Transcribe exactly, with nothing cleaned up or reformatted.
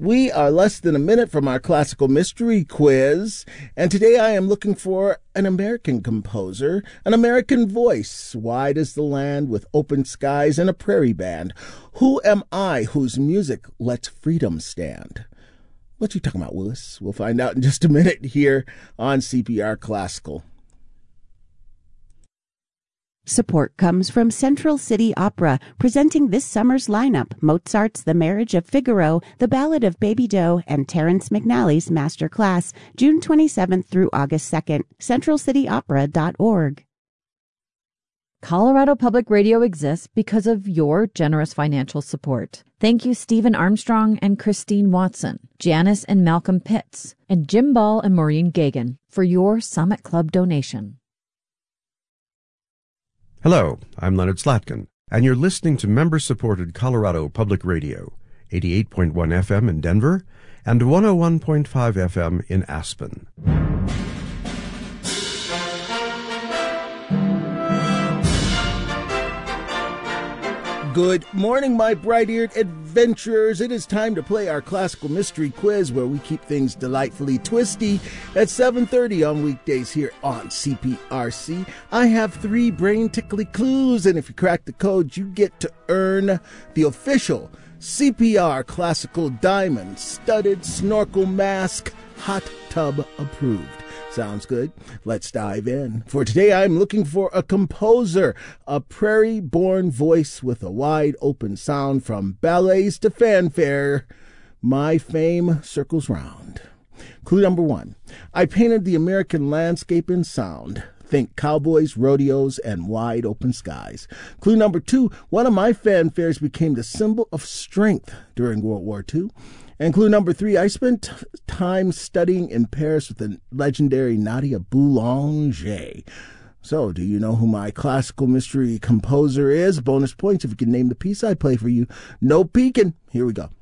We are less than a minute from our classical mystery quiz, and today I am looking for an American composer, an American voice, wide as the land with open skies and a prairie band. Who am I whose music lets freedom stand? What you talking about, Willis? We'll find out in just a minute here on C P R Classical. Support comes from Central City Opera, presenting this summer's lineup: Mozart's The Marriage of Figaro, The Ballad of Baby Doe, and Terrence McNally's Master Class, June twenty-seventh through August second. central city opera dot org. Colorado Public Radio exists because of your generous financial support. Thank you, Stephen Armstrong and Christine Watson, Janice and Malcolm Pitts, and Jim Ball and Maureen Gagan for your Summit Club donation. Hello, I'm Leonard Slatkin, and you're listening to member-supported Colorado Public Radio, eighty-eight point one F M in Denver and one oh one point five F M in Aspen. Good morning, my bright-eared adventurers. It is time to play our classical mystery quiz, where we keep things delightfully twisty at seven thirty on weekdays here on C P R C. I have three brain-tickly clues, and if you crack the code, you get to earn the official C P R Classical Diamond Studded Snorkel Mask, hot tub approved. Sounds good. Let's dive in. For today, I'm looking for a composer, a prairie-born voice with a wide-open sound from ballets to fanfare. My fame circles round. Clue number one. I painted the American landscape in sound. Think cowboys, rodeos, and wide-open skies. Clue number two. One of my fanfares became the symbol of strength during World War Two. And clue number three, I spent time studying in Paris with the legendary Nadia Boulanger. So, do you know who my classical mystery composer is? Bonus points if you can name the piece I play for you. No peeking. Here we go.